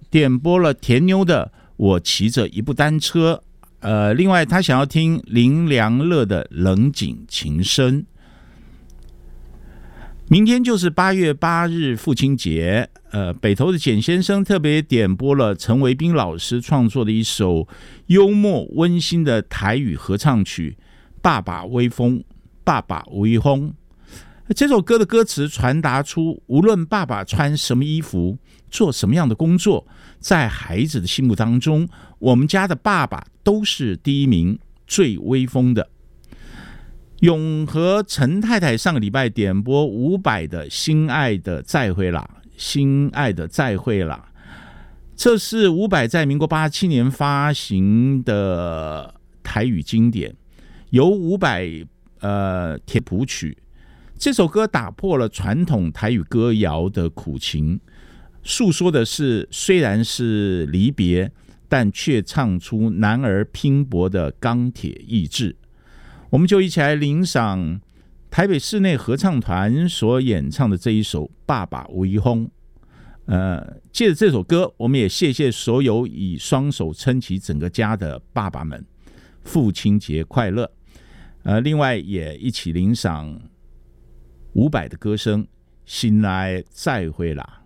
点播了田妞的《我骑着一部单车》，另外他想要听林良乐的《冷井情深》。明天就是8月8日父亲节，北投的简先生特别点播了陈维斌老师创作的一首幽默温馨的台语合唱曲《爸爸威风，爸爸威风》。这首歌的歌词传达出，无论爸爸穿什么衣服，做什么样的工作，在孩子的心目当中，我们家的爸爸都是第一名，最威风的。永和陈太太上个礼拜点播伍佰的《心爱的再会啦》，心爱的再会啦，这是伍佰在民国87年发行的台语经典，由伍佰填谱曲。这首歌打破了传统台语歌谣的苦情，诉说的是虽然是离别，但却唱出男儿拼搏的钢铁意志。我们就一起来领赏台北室内合唱团所演唱的这一首《爸爸威风》。借着这首歌，我们也谢谢所有以双手撑起整个家的爸爸们，父亲节快乐。另外也一起领赏伍佰的歌声，心爱再会啦。